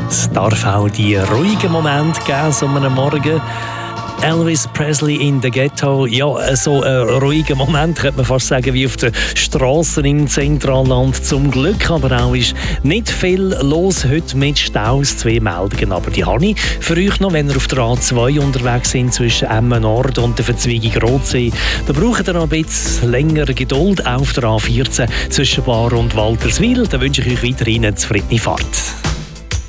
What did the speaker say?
Es darf auch die ruhigen Momente geben, so einem Morgen. Elvis Presley in the Ghetto. Ja, so ein ruhiger Moment, könnte man fast sagen, wie auf den Strassen im Zentralland. Zum Glück aber auch ist nicht viel los heute mit Staus. 2 Meldungen, aber die habe ich für euch noch, wenn ihr auf der A2 unterwegs sind zwischen Emmen Nord und der Verzweigung Rotsee. Da braucht ihr noch ein bisschen länger Geduld auf der A14 zwischen Bar und Walterswil. Da wünsche ich euch weiterhin eine zufriedene Fahrt.